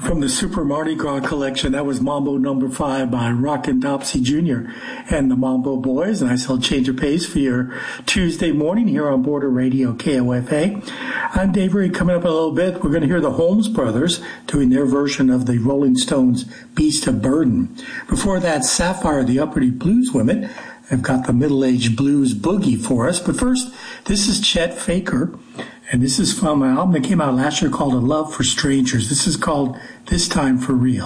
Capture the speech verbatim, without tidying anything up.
From the Super Mardi Gras collection, that was Mambo Number Five by Rockin' Dopsy Junior and the Mambo Boys. And I shall change of pace for your Tuesday morning here on Border Radio K O F A. I'm Dave Reed. Coming up in a little bit, we're going to hear the Holmes Brothers doing their version of the Rolling Stones' Beast of Burden. Before that, Sapphire, the Uppity Blues Women, have got the middle-aged blues boogie for us. But first, this is Chet Faker. And this is from an album that came out last year called A Love for Strangers. This is called This Time for Real.